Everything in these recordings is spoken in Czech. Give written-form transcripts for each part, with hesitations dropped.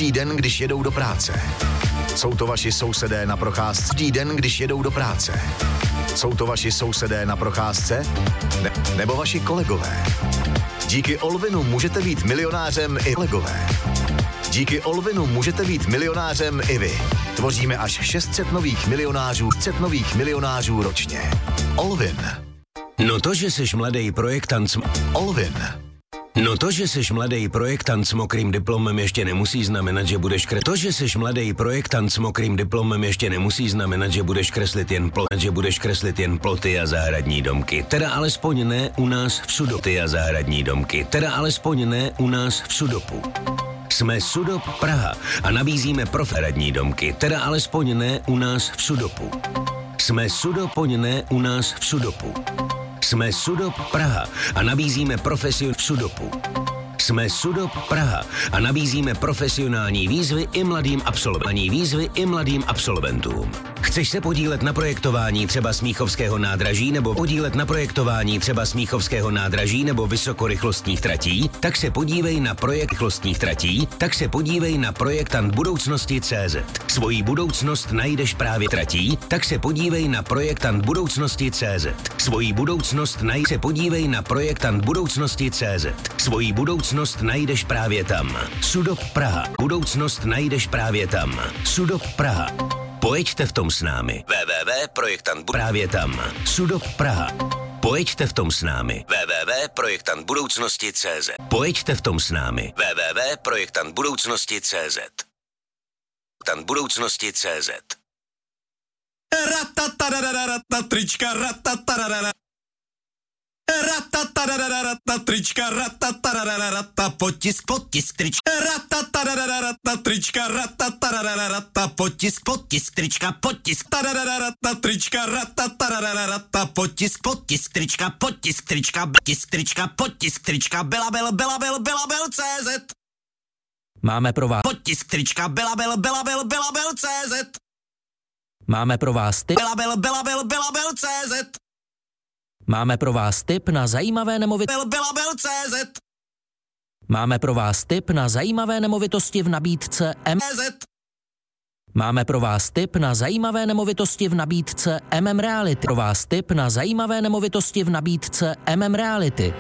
každý den, když jedou do práce. Jsou to vaši sousedé na procházce. Každý den, když jedou do práce. Jsou to vaši sousedé na procházce? Nebo vaši kolegové? Díky Olvinu můžete být milionářem i kolegové. Díky Olvinu můžete být milionářem i vy. Tvoříme až 600 nových milionářů ročně. Olvin. No to, že seš mladý projektant Olvin. No to, že seš mladý projektant s mokrým diplomem ještě nemusí znamenat, že budeš To, že seš mladý projektant s mokrým diplomem ještě nemusí znamenat, že budeš kreslit jen ploty a zahradní domky. Teda alespoň ne u nás v Sudopu a zahradní domky. Teda alespoň ne u nás v Sudopu. Jsme Sudop Praha a nabízíme radní domky. Teda alespoň ne u nás v Sudopu. Jsme Sudopoň ne u nás v Sudopu. Jsme Sudop Praha a nabízíme v Sudopu. Jsme Sudop Praha a nabízíme profesionální výzvy i mladým absolventům. Chceš se podílet na projektování třeba Smíchovského nádraží nebo vysokorychlostních tratí? Tak se podívej na projektant budoucnosti.cz. Svoji budoucnost najdeš právě tratí, tak se podívej na projektant budoucnosti.cz. Svoji budoucnost najdeš právě tam. Sudop Praha. Budoucnost najdeš právě tam. Sudop Praha. Pojeďte v tom s námi. Právě tam. Sudop Praha. Pojeďte v tom s námi. www.projektantbudoucnosti.cz. Pojeďte v tom s námi. www.projektantbudoucnosti.cz. Budoucnosti.cz. Trička, trička, potisk, trička, trička, potisk, trička, trička, potisk, trička, Bela, CZ. Máme pro vás potisk, trička, Bela, CZ. Máme pro vás tip. CZ. Máme pro vás tip na zajímavé Máme pro vás tip na zajímavé nemovitosti v nabídce Máme pro vás tip na zajímavé nemovitosti v nabídce Reality. Pro vás tip na zajímavé nemovitosti v nabídce Reality.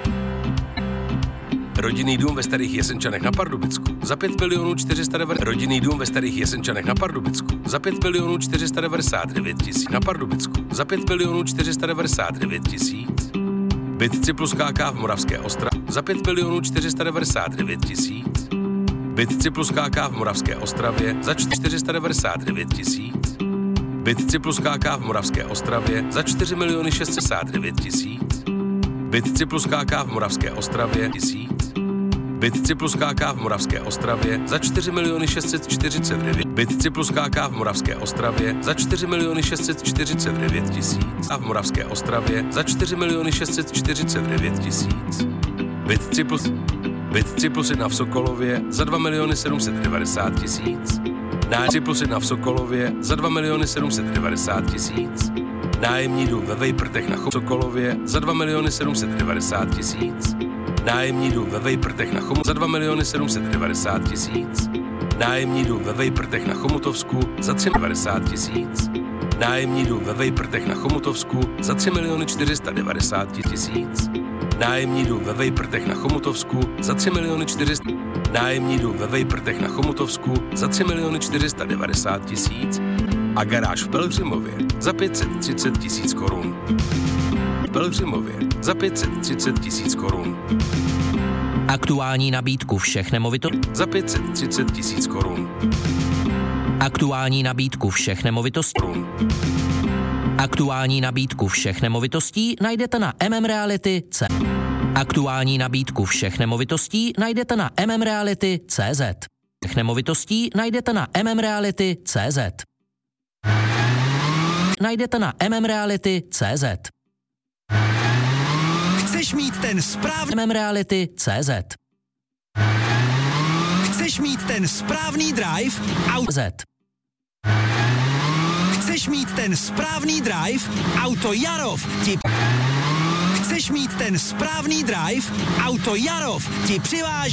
Rodinný dům ve Starých Jesenčanech na Pardubicku za 5 milionů 490. Rodinný dům ve Starých Jesenčanech na Pardubicku za 5 milionů 499 tisíc. Na Pardubicku za 5 milionů 499 tisíc. Byt Cyplus KK v Moravské Ostravě za 5 milionů 499 tisíc. Byt Cyplus KK v Moravské Ostravě za 499 tisíc. Byt Cyplus KK v Moravské Ostravě za 4 miliony 669 tisíc. Byt Cyplus KK v Moravské Ostravě tisíc. Byt Cyplus KK v Moravské Ostravě za 4 miliony 649. Byt Cyplus KK v Moravské Ostravě za 4 miliony 649 tisíc. A v Moravské Ostravě za 4 miliony 649 tisíc. Byt Cyplus 1 v Sokolově za 2 miliony 790 tisíc. Cyplus 1 v Sokolově za 2 miliony 790 tisíc. Nájemní dům ve Vejprtech na Sokolově za 2 miliony 790 tisíc. Nájemní dům ve Vejprtech na za 2 miliony 790 tisíc. Nájemní dům ve Vejprtech na Chomutovsku za 390 tisíc. Nájemní dům ve Vejprtech na Chomutovsku za 3 miliony 490 tisíc. Nájemní dům ve Vejprtech na Chomutovsku za 3 miliony 400. Nájemní dům ve Vejprtech na Chomutovsku za 3 miliony 490 tisíc. A garáž v Pelhřimově za 530 tisíc korun. V Pelhřimově za 530 tisíc korun. Aktuální nabídku všech nemovitostí za 530 tisíc korun. Aktuální nabídku všech nemovitostí. Aktuální nabídku všech nemovitostí najdete na Reality.cz. Aktuální nabídku všech nemovitostí najdete na Reality.cz. Všech nemovitostí najdete na Reality.cz. Najdete na Reality.cz. Chceš mít ten správný Reality.cz. Chceš mít ten správný drive Chceš mít ten správný drive Auto Jarov ti Chceš mít ten správný drive Auto Jarov ti přiváží